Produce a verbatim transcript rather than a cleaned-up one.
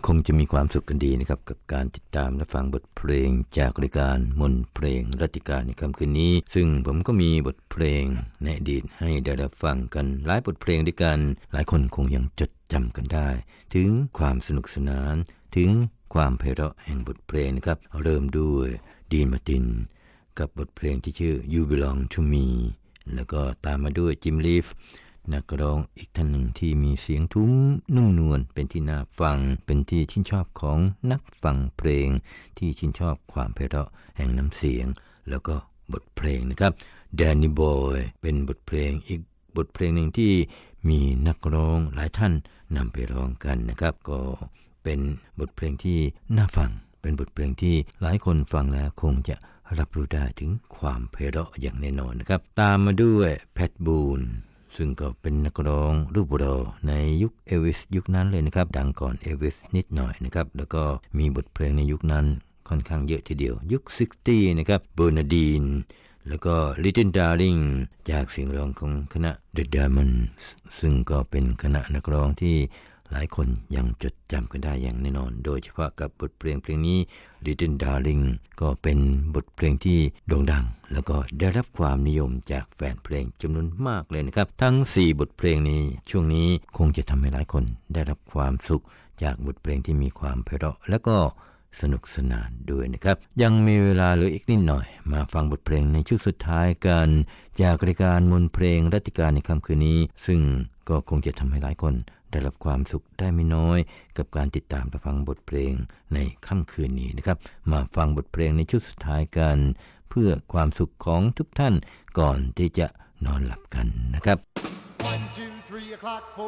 งจะมีความสุขกันดีนะครับกับการติดตามและฟังบทเพลงจากรายการมนต์เพลงรัตติการในค่ำคืนนี้ซึ่งผมก็มีบทเพลงในอดีตให้ได้รับฟังกันหลายบทเพลงด้วยกันหลายคนคงยังจดจำกันได้ถึงความสนุกสนานถึงความไพเราะแห่งบทเพลงนะครับเริ่มด้วยดีนมาร์ตินกับบทเพลงที่ชื่อ You Belong to Me แล้วก็ตามมาด้วยจิมลีฟนักร้องอีกท่านหนึ่งที่มีเสียงทุ้มนุ่มนวลเป็นที่น่าฟังเป็นที่ชื่นชอบของนักฟังเพลงที่ชื่นชอบความไพเราะแห่งน้ำเสียงแล้วก็บทเพลงนะครับ Danny Boy เป็นบทเพลงอีกบทเพลงหนึ่งที่มีนักร้องหลายท่านนำไปร้องกันนะครับก็เป็นบทเพลงที่น่าฟังเป็นบทเพลงที่หลายคนฟังแล้วคงจะรับรู้ได้ถึงความไพเราะอย่างแน่นอนนะครับตามมาด้วยแพทบูนซึ่งก็เป็นนักร้องรูปหล่อในยุคเอลวิสยุคนั้นเลยนะครับดังก่อนเอลวิสนิดหน่อยนะครับแล้วก็มีบทเพลงในยุคนั้นค่อนข้างเยอะทีเดียวยุคหกสิบนะครับเบอร์นาร์ดีนแล้วก็ Little Darling จากเสียงร้องของคณะ The Diamonds ซึ่งก็เป็นคณะนักร้องที่หลายคนยังจดจำกันได้อย่างแน่นอนโดยเฉพาะกับบทเพลงเพลงนี้ Little Darling ก็เป็นบทเพลงที่โด่งดังแล้วก็ได้รับความนิยมจากแฟนเพลงจำนวนมากเลยนะครับทั้งสี่บทเพลงนี้ช่วงนี้คงจะทำให้หลายคนได้รับความสุขจากบทเพลงที่มีความไพเราะและก็สนุกสนานด้วยนะครับยังมีเวลาเหลืออีกนิดหน่อยมาฟังบทเพลงในชุดสุดท้ายกันจากรายการมนต์เพลงรัตติการในค่ำคืนนี้ซึ่งก็คงจะทำให้หลายคนได้รับความสุขได้ไม่น้อยกับการติดตามและฟังบทเพลงในค่ำคืนนี้นะครับมาฟังบทเพลงในชุดสุดท้ายกันเพื่อความสุขของทุกท่านก่อนที่จะนอนหลับกันนะครับ